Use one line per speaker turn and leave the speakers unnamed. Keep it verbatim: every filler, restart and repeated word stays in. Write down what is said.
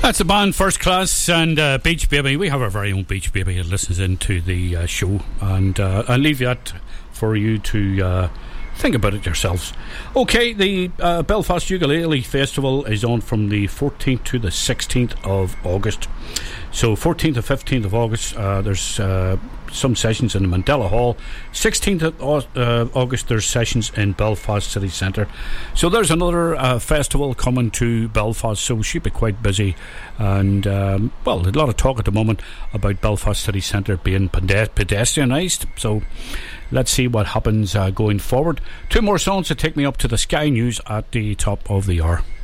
That's the band First Class and uh, Beach Baby. We have our very own Beach Baby that listens into the uh, show, and uh, I'll leave that for you to uh, think about it yourselves. Okay, the uh, Belfast Ukulele Festival is on from the fourteenth to the sixteenth of August. So fourteenth to fifteenth of August, uh, there's uh, some sessions in the Mandela Hall. sixteenth of uh, August, there's sessions in Belfast City Centre. So there's another uh, festival coming to Belfast, so we should be quite busy. And, um, well, a lot of talk at the moment about Belfast City Centre being pede- pedestrianised. So let's see what happens uh, going forward. Two more songs to take me up to the Sky News at the top of the hour.